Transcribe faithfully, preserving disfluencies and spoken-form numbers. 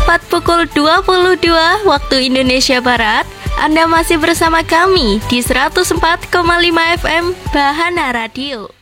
tepat pukul dua puluh dua waktu Indonesia Barat, Anda masih bersama kami di seratus empat koma lima F M Bahana Radio.